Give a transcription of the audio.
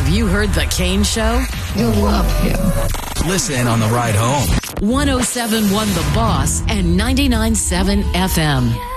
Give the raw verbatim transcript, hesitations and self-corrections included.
Have you heard The Kane Show? You'll love him. Listen on the ride home. one oh seven point one The Boss and ninety-nine point seven F M.